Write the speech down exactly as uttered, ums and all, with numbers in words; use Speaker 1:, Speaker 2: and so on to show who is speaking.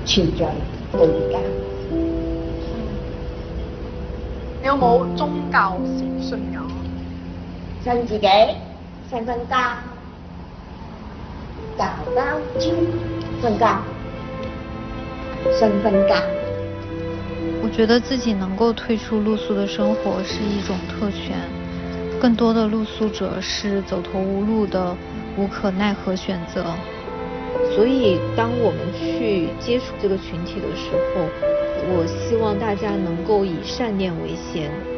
Speaker 1: 存在到而家。
Speaker 2: 你有冇宗教信仰？
Speaker 1: 信自己，信瞓覺，搞包蕉，瞓覺，信瞓覺。
Speaker 3: 我觉得自己能够退出露宿的生活是一种特权，更多的露宿者是走投无路的无可奈何选择。
Speaker 4: 所以当我们去接触这个群体的时候，我希望大家能够以善念为先。